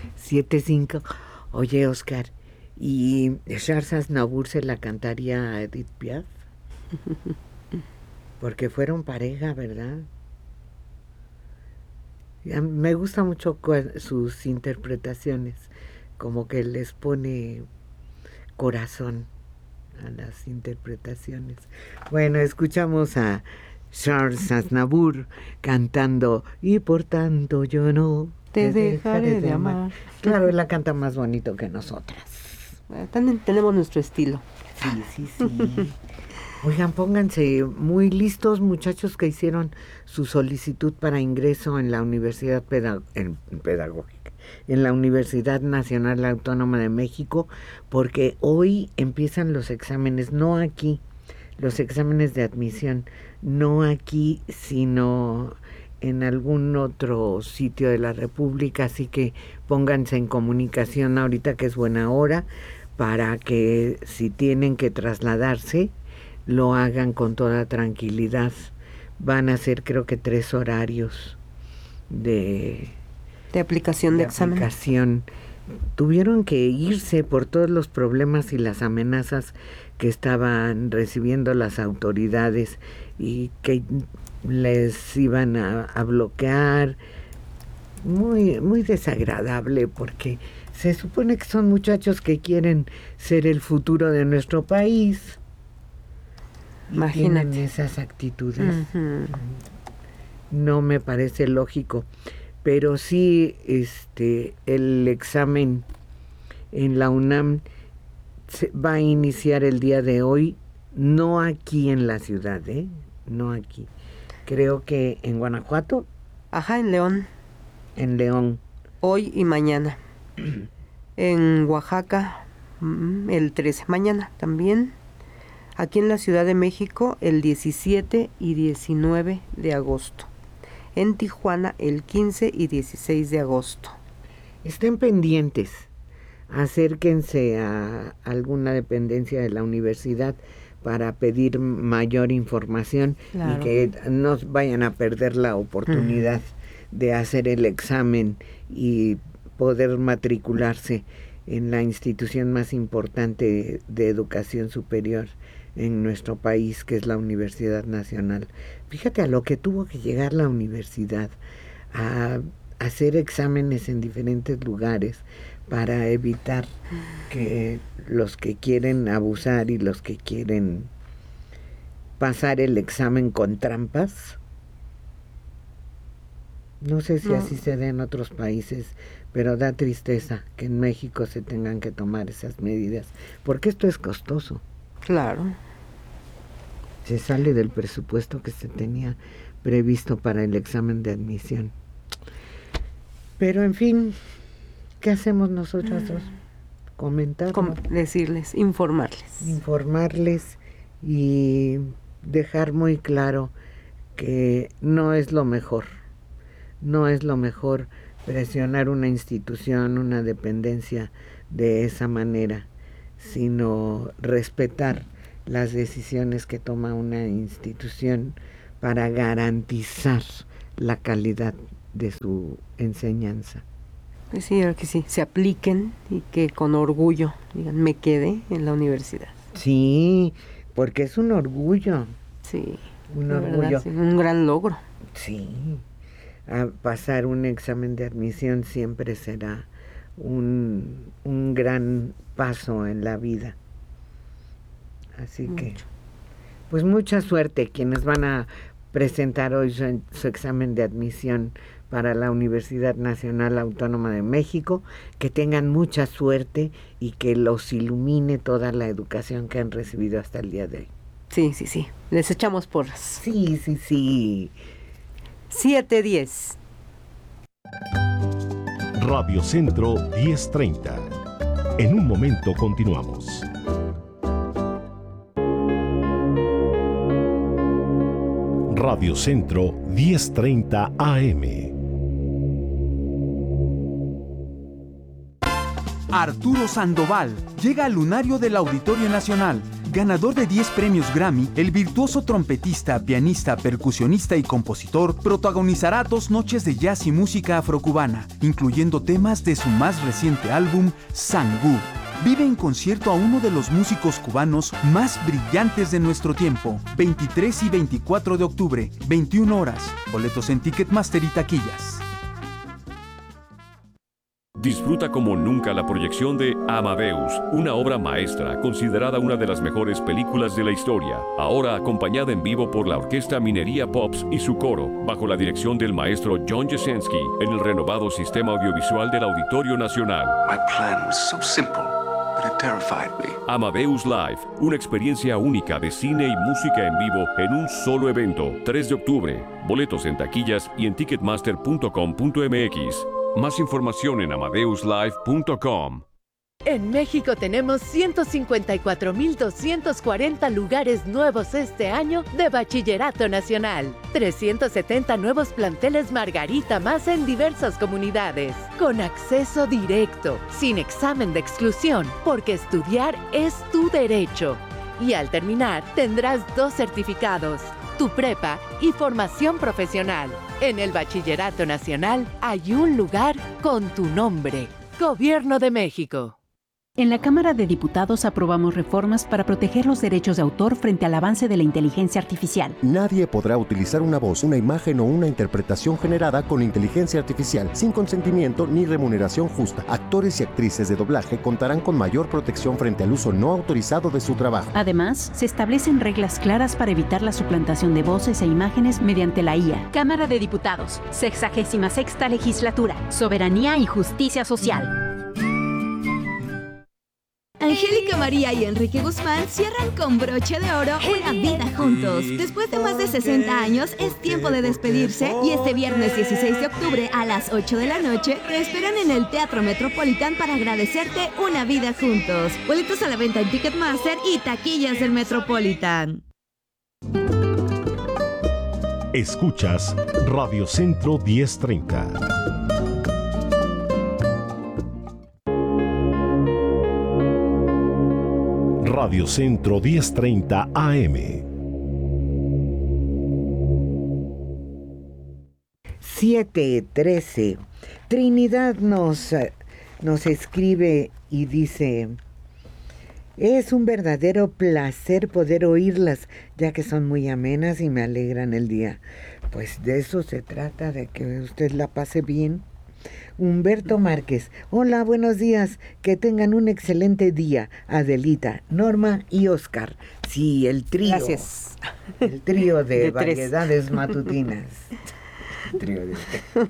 7:05. Oye, Oscar, ¿y Charles Aznavour se la cantaría a Edith Piaf? Porque fueron pareja, ¿verdad? Me gusta mucho sus interpretaciones, como que les pone corazón a las interpretaciones. Bueno, escuchamos a Charles Aznavour cantando Y por tanto yo no te dejaré de amar. Claro, él la canta más bonito que nosotras. También tenemos nuestro estilo. Sí. Oigan, pónganse muy listos, muchachos que hicieron su solicitud para ingreso en la Universidad Pedagógica, en la Universidad Nacional Autónoma de México, porque hoy empiezan los exámenes, no aquí, los exámenes de admisión, no aquí, sino en algún otro sitio de la República, así que pónganse en comunicación ahorita que es buena hora, para que si tienen que trasladarse, lo hagan con toda tranquilidad. Van a ser creo que 3 horarios de aplicación de examen. Tuvieron que irse por todos los problemas y las amenazas que estaban recibiendo las autoridades y que les iban a bloquear. Muy, muy desagradable, porque se supone que son muchachos que quieren ser el futuro de nuestro país. Imagínate. Tienen esas actitudes. No me parece lógico. Pero sí, el examen en la UNAM se va a iniciar el día de hoy, no aquí en la ciudad, no aquí. Creo que en Guanajuato. Ajá, en León. En León. Hoy y mañana. En Oaxaca, el 13, mañana también. Aquí en la Ciudad de México, el 17 y 19 de agosto. En Tijuana, el 15 y 16 de agosto. Estén pendientes. Acérquense a alguna dependencia de la universidad para pedir mayor información. Claro. Y que no vayan a perder la oportunidad de hacer el examen y poder matricularse en la institución más importante de educación superior en nuestro país, que es la Universidad Nacional. Fíjate a lo que tuvo que llegar la universidad, a hacer exámenes en diferentes lugares para evitar que los que quieren abusar y los que quieren pasar el examen con trampas. No sé si así se da en otros países, pero da tristeza que en México se tengan que tomar esas medidas, porque esto es costoso. Claro. Se sale del presupuesto que se tenía previsto para el examen de admisión. Pero en fin, ¿qué hacemos nosotras dos? Comentarlo. Decirles, informarles. Informarles y dejar muy claro que no es lo mejor. No es lo mejor presionar una institución, una dependencia de esa manera, sino respetar las decisiones que toma una institución para garantizar la calidad de su enseñanza. Sí, que sí, se apliquen y que con orgullo digan, me quedé en la universidad. Sí, porque es un orgullo. Sí, un orgullo. Verdad, sí, un gran logro. Sí, a pasar un examen de admisión siempre será un gran paso en la vida. Así que, pues mucha suerte quienes van a presentar hoy su examen de admisión para la Universidad Nacional Autónoma de México, que tengan mucha suerte y que los ilumine toda la educación que han recibido hasta el día de hoy. Sí, sí, sí, les echamos porras. Sí, sí, sí. 7:10. Radio Centro 10:30. En un momento continuamos. Radio Centro 10:30 AM. Arturo Sandoval llega al lunario del Auditorio Nacional Ganador de 10 premios Grammy, el virtuoso trompetista, pianista, percusionista y compositor protagonizará 2 noches de jazz y música afrocubana, incluyendo temas de su más reciente álbum, Sangú. Vive en concierto a uno de los músicos cubanos más brillantes de nuestro tiempo, 23 y 24 de octubre, 21 horas. Boletos en Ticketmaster y taquillas. Disfruta como nunca la proyección de Amadeus, una obra maestra considerada una de las mejores películas de la historia, ahora acompañada en vivo por la Orquesta Minería Pops y su coro, bajo la dirección del maestro John Jasenski, en el renovado Sistema Audiovisual del Auditorio Nacional. My plan was so simple, but it terrified me. Amadeus Live, una experiencia única de cine y música en vivo en un solo evento, 3 de octubre. Boletos en taquillas y en ticketmaster.com.mx. Más información en amadeuslive.com. En México tenemos 154,240 lugares nuevos este año de Bachillerato Nacional. 370 nuevos planteles Margarita más en diversas comunidades. Con acceso directo, sin examen de exclusión, porque estudiar es tu derecho. Y al terminar, tendrás 2 certificados, tu prepa y formación profesional. En el Bachillerato Nacional hay un lugar con tu nombre. Gobierno de México. En la Cámara de Diputados aprobamos reformas para proteger los derechos de autor frente al avance de la inteligencia artificial. Nadie podrá utilizar una voz, una imagen o una interpretación generada con inteligencia artificial sin consentimiento ni remuneración justa. Actores y actrices de doblaje contarán con mayor protección frente al uso no autorizado de su trabajo. Además, se establecen reglas claras para evitar la suplantación de voces e imágenes mediante la IA. Cámara de Diputados, 66ª Legislatura, Soberanía y Justicia Social. Angélica María y Enrique Guzmán cierran con broche de oro una vida juntos. Después de más de 60 años, es tiempo de despedirse y este viernes 16 de octubre a las 8 de la noche te esperan en el Teatro Metropolitan para agradecerte una vida juntos. Boletos a la venta en Ticketmaster y taquillas del Metropolitan. Escuchas Radio Centro 1030. Radio Centro 1030 AM. 7:13. Trinidad nos escribe y dice: es un verdadero placer poder oírlas, ya que son muy amenas y me alegran el día. Pues de eso se trata, de que usted la pase bien. Humberto Márquez: hola, buenos días, que tengan un excelente día, Adelita, Norma y Oscar. Sí, el trío. Gracias. El trío de variedades 3 matutinas. El trío de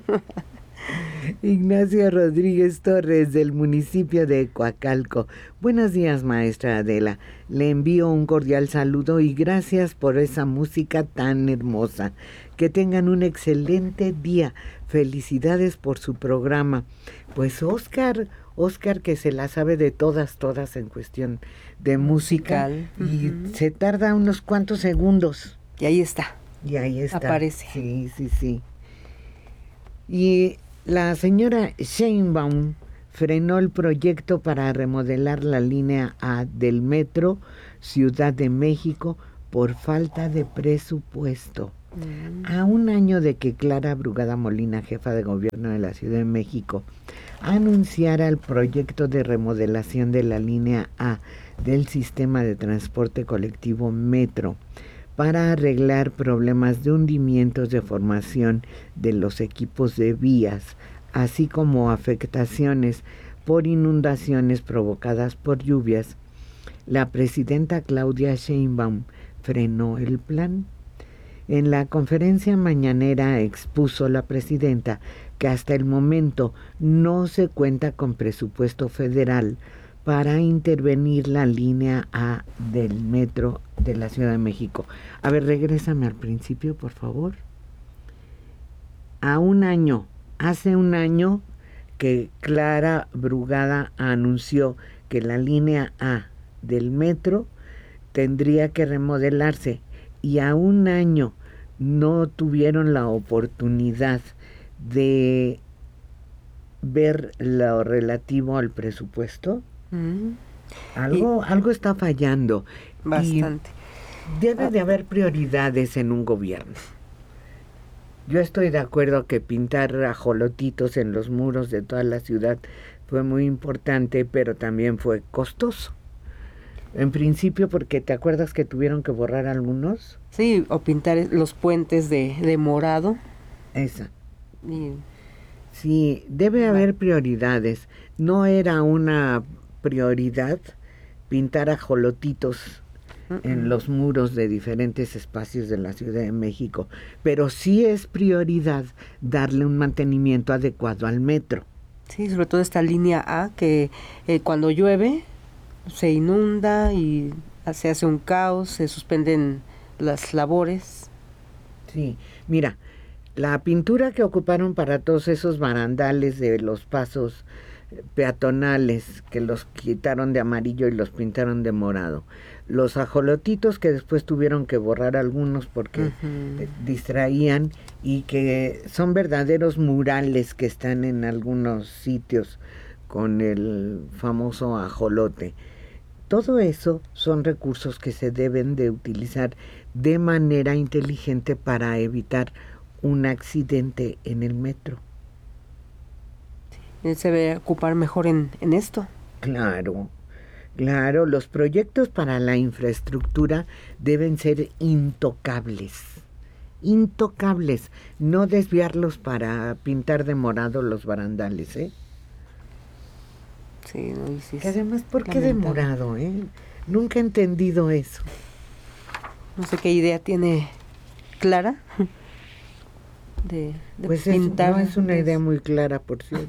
Ignacio Rodríguez Torres, del municipio de Coacalco. Buenos días, maestra Adela. Le envío un cordial saludo y gracias por esa música tan hermosa. Que tengan un excelente día. Felicidades por su programa. Pues Oscar que se la sabe de todas en cuestión de música. Y se tarda unos cuantos segundos. Y ahí está. Aparece. Sí. Y la señora Sheinbaum frenó el proyecto para remodelar la línea A del metro Ciudad de México por falta de presupuesto. A un año de que Clara Brugada Molina, jefa de gobierno de la Ciudad de México, anunciara el proyecto de remodelación de la línea A del sistema de transporte colectivo Metro para arreglar problemas de hundimientos de formación de los equipos de vías, así como afectaciones por inundaciones provocadas por lluvias, la presidenta Claudia Sheinbaum frenó el plan. En la conferencia mañanera expuso la presidenta que hasta el momento no se cuenta con presupuesto federal para intervenir la línea A del metro de la Ciudad de México. A ver, regrésame al principio, por favor. Hace un año que Clara Brugada anunció que la línea A del metro tendría que remodelarse, y a un año no tuvieron la oportunidad de ver lo relativo al presupuesto. Algo está fallando. Bastante. Y debe de haber prioridades en un gobierno. Yo estoy de acuerdo que pintar ajolotitos en los muros de toda la ciudad fue muy importante, pero también fue costoso. En principio, porque ¿te acuerdas que tuvieron que borrar algunos? Sí, o pintar los puentes de morado. Esa. Y... sí, debe haber prioridades. No era una prioridad pintar ajolotitos en los muros de diferentes espacios de la Ciudad de México, pero sí es prioridad darle un mantenimiento adecuado al metro. Sí, sobre todo esta línea A, que cuando llueve se inunda y se hace un caos, se suspenden las labores. Sí, mira, la pintura que ocuparon para todos esos barandales de los pasos peatonales, que los quitaron de amarillo y los pintaron de morado, los ajolotitos que después tuvieron que borrar algunos porque distraían, y que son verdaderos murales que están en algunos sitios con el famoso ajolote. Todo eso son recursos que se deben de utilizar de manera inteligente para evitar un accidente en el metro. Se debe ocupar mejor en esto. Claro, los proyectos para la infraestructura deben ser intocables, no desviarlos para pintar de morado los barandales, ¿eh? Sí, no, sí, que además, ¿por qué de morado, Nunca he entendido eso. No sé qué idea tiene Clara de pues pintar. No es una idea muy clara, por cierto.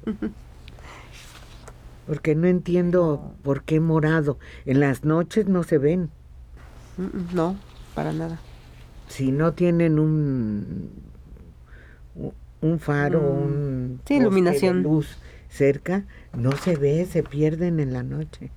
Porque no entiendo por qué morado. En las noches no se ven. No, para nada. Si no tienen un faro, un sí, iluminación de luz cerca, no se ve, se pierden en la noche.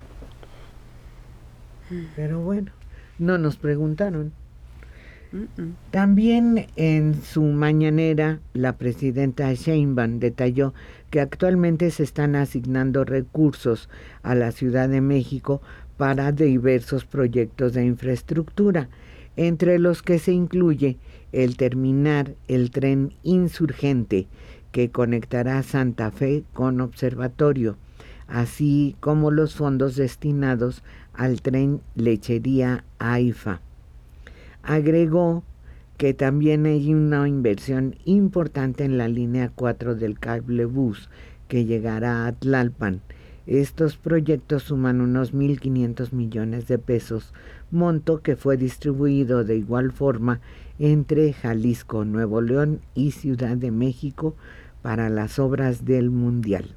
Pero bueno, no nos preguntaron. También en su mañanera, la presidenta Sheinbaum detalló que actualmente se están asignando recursos a la Ciudad de México para diversos proyectos de infraestructura, entre los que se incluye el terminar el tren Insurgente, que conectará Santa Fe con Observatorio, así como los fondos destinados al tren Lechería AIFA. Agregó que también hay una inversión importante en la línea 4 del cablebús que llegará a Tlalpan. Estos proyectos suman unos 1.500 millones de pesos, monto que fue distribuido de igual forma entre Jalisco, Nuevo León y Ciudad de México para las obras del Mundial.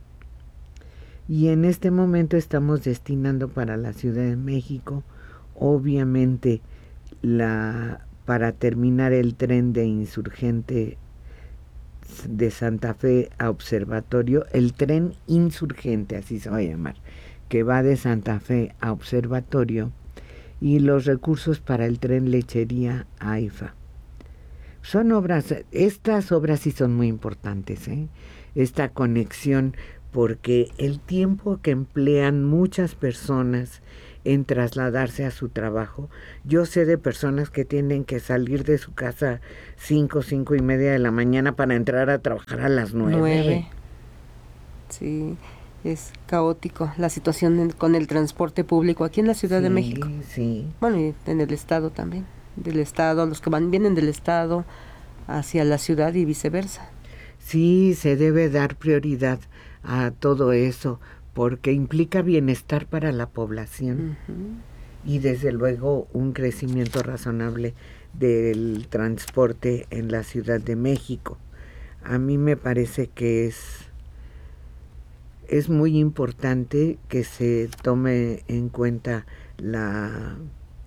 Y en este momento estamos destinando para la Ciudad de México, obviamente, para terminar el tren de Insurgente de Santa Fe a Observatorio, el tren Insurgente, así se va a llamar, que va de Santa Fe a Observatorio, y los recursos para el tren Lechería AIFA. Son obras, estas obras sí son muy importantes, esta conexión, porque el tiempo que emplean muchas personas en trasladarse a su trabajo, yo sé de personas que tienen que salir de su casa 5:30 de la mañana para entrar a trabajar a las 9. Sí, es caótico la situación con el transporte público aquí en la Ciudad de México. Sí. Bueno, y en el estado también. Del estado, los que vienen del estado hacia la ciudad y viceversa. Sí, se debe dar prioridad a todo eso, porque implica bienestar para la población y desde luego un crecimiento razonable del transporte en la Ciudad de México. A mí me parece que es muy importante que se tome en cuenta la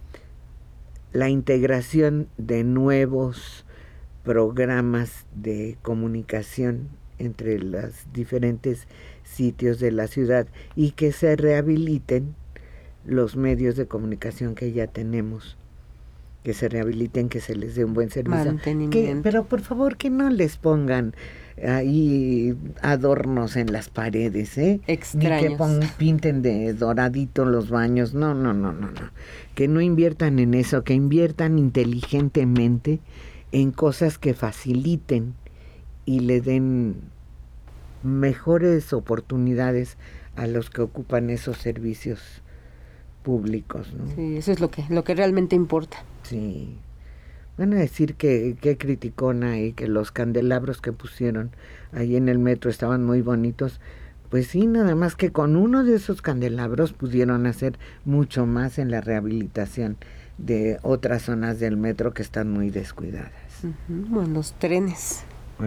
integración de nuevos programas de comunicación entre los diferentes sitios de la ciudad y que se rehabiliten los medios de comunicación que ya tenemos, que se rehabiliten, que se les dé un buen servicio. Mantenimiento. Pero por favor que no les pongan ahí adornos en las paredes, extraños. Ni que pinten de doradito los baños, no. Que no inviertan en eso, que inviertan inteligentemente en cosas que faciliten y le den mejores oportunidades a los que ocupan esos servicios públicos, ¿no? Sí, eso es lo que realmente importa. Sí. Van a decir que criticona y que los candelabros que pusieron ahí en el metro estaban muy bonitos. Pues sí, nada más que con uno de esos candelabros pudieron hacer mucho más en la rehabilitación de otras zonas del metro que están muy descuidadas. O en los trenes.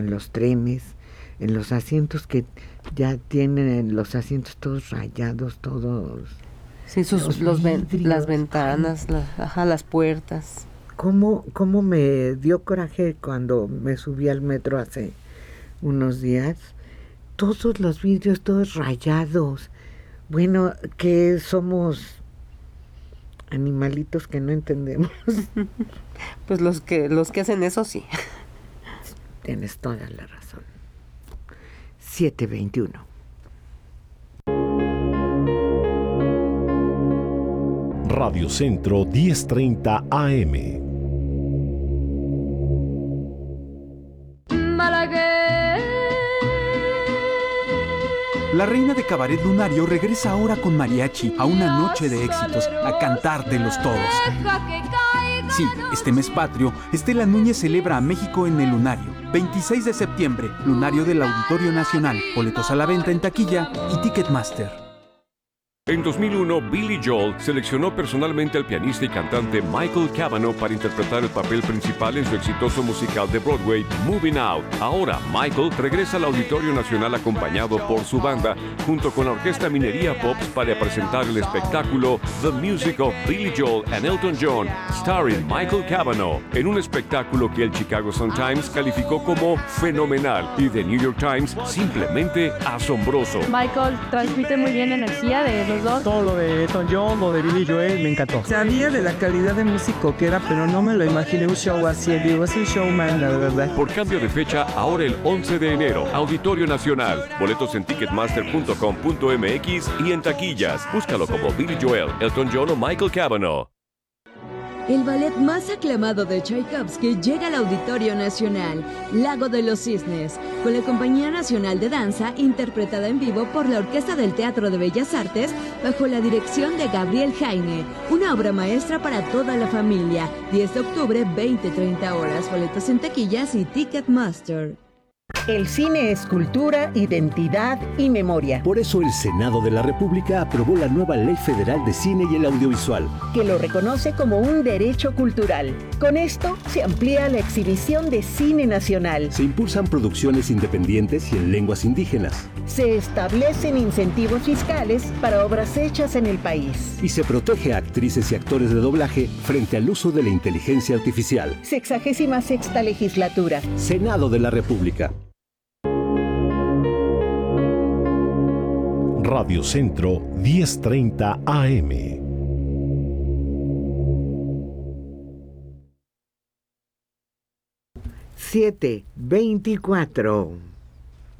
En los asientos que ya tienen los asientos todos rayados, todos... Sí, las ventanas, las puertas. ¿Cómo me dio coraje cuando me subí al metro hace unos días? Todos los vidrios, todos rayados. Bueno, que somos animalitos que no entendemos. Pues los que hacen eso, sí. Tienes toda la razón. 7:21. Radio Centro 1030 AM. La reina de Cabaret Lunario regresa ahora con mariachi a una noche de éxitos, a cantártelos todos. Sí, este mes patrio, Estela Núñez celebra a México en el Lunario. 26 de septiembre, Lunario del Auditorio Nacional. Boletos a la venta en taquilla y Ticketmaster. En 2001, Billy Joel seleccionó personalmente al pianista y cantante Michael Cavanaugh para interpretar el papel principal en su exitoso musical de Broadway, Moving Out. Ahora, Michael regresa al Auditorio Nacional acompañado por su banda, junto con la Orquesta Minería Pops, para presentar el espectáculo The Music of Billy Joel and Elton John, starring Michael Cavanaugh, en un espectáculo que el Chicago Sun-Times calificó como fenomenal y The New York Times simplemente asombroso. Michael transmite muy bien energía de los dos. Todo lo de Elton John, lo de Billy Joel, me encantó. Sabía de la calidad de músico que era, pero no me lo imaginé un show así. Digo, es un showman, la verdad. Por cambio de fecha, ahora el 11 de enero, Auditorio Nacional. Boletos en ticketmaster.com.mx y en taquillas. Búscalo como Billy Joel, Elton John o Michael Cavanaugh. El ballet más aclamado de Tchaikovsky llega al Auditorio Nacional, Lago de los Cisnes, con la Compañía Nacional de Danza, interpretada en vivo por la Orquesta del Teatro de Bellas Artes, bajo la dirección de Gabriel Jaime. Una obra maestra para toda la familia. 10 de octubre, 20-30 horas. Boletos en taquillas y Ticketmaster. El cine es cultura, identidad y memoria. Por eso el Senado de la República aprobó la nueva Ley Federal de Cine y el Audiovisual, que lo reconoce como un derecho cultural. Con esto se amplía la exhibición de cine nacional. Se impulsan producciones independientes y en lenguas indígenas. Se establecen incentivos fiscales para obras hechas en el país. Y se protege a actrices y actores de doblaje frente al uso de la inteligencia artificial. 66ª legislatura. Senado de la República. Radio Centro 1030 AM. 7:24.